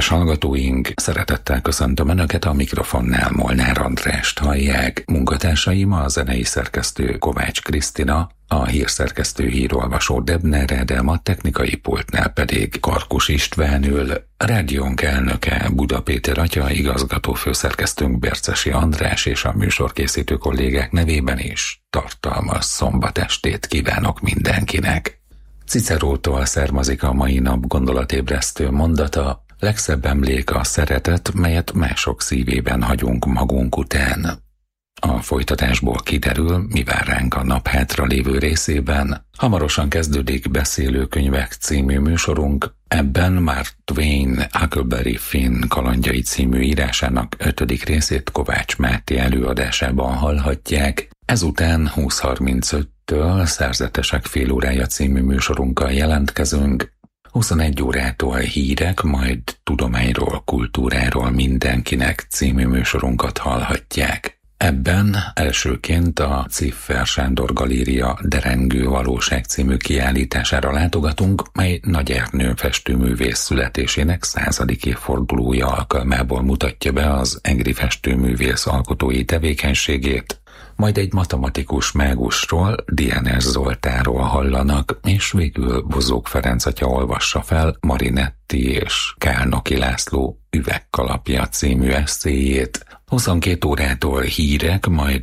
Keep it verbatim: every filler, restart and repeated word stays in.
Kedves hallgatóink, szeretettel köszöntöm Önöket, a mikrofonnál Molnár Andrást hallják. Munkatársaim a zenei szerkesztő Kovács Krisztina, a hírszerkesztő hírolvasó Debner Ádám, a technikai pultnál pedig Karkus István ül, rádiónk elnöke Buda Péter atya, igazgató főszerkesztőnk Bercesi András és a műsorkészítő kollégák nevében is tartalmas szombatestét kívánok mindenkinek. Cicerótól származik a mai nap gondolatébresztő mondata: legszebb emlék a szeretet, melyet mások szívében hagyunk magunk után. A folytatásból kiderül, mi vár ránk a nap hátra lévő részében. Hamarosan kezdődik Beszélőkönyvek című műsorunk, ebben Mark Twain Huckleberry Finn kalandjai című írásának ötödik részét Kovács Máté előadásában hallhatják. Ezután húsz harmincöttől Szerzetesek félórája című műsorunkkal jelentkezünk, huszonegy órától hírek, majd tudományról, kultúráról mindenkinek című műsorunkat hallhatják. Ebben elsőként a Ciffer Sándor Galéria Derengő Valóság című kiállítására látogatunk, mely Nagy Ernő festőművész születésének századik évfordulója alkalmából mutatja be az egri festőművész alkotói tevékenységét, majd egy matematikus mágusról, Dienes Zoltánról hallanak, és végül Bozók Ferenc atya olvassa fel Marinetti és Kálnoki László Üvegkalapja című esszéjét. huszonkét órától hírek, majd